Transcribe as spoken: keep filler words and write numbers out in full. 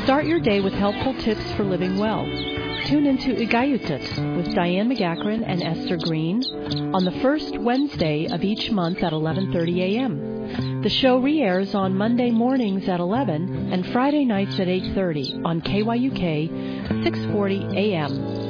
Start your day with helpful tips for living well. Tune into Igayutit with Diane McGachran and Esther Green on the first Wednesday of each month at eleven thirty a.m. The show re-airs on Monday mornings at eleven and Friday nights at eight thirty on K Y U K six forty a.m.